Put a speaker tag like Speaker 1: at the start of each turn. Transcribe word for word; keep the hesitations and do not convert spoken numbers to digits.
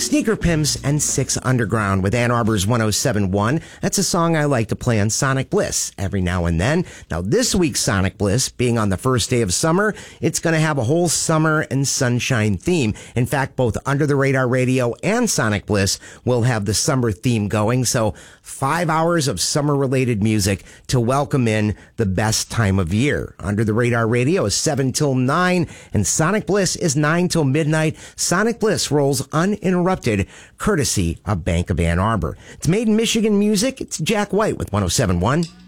Speaker 1: Sneaker Pimps and Six Underground with Ann Arbor's one oh seven point one. That's a song I like to play on Sonic Bliss every now and then. Now, this week's Sonic Bliss, being on the first day of summer, it's going to have a whole summer and sunshine theme. In fact, both Under the Radar Radio and Sonic Bliss will have the summer theme going. So five hours of summer-related music to welcome in the best time of year. Under the Radar Radio is seven till nine, and Sonic Bliss is nine till midnight. Sonic Bliss rolls uninterrupted, courtesy of Bank of Ann Arbor. It's made in Michigan music. It's Jack White with one oh seven point one.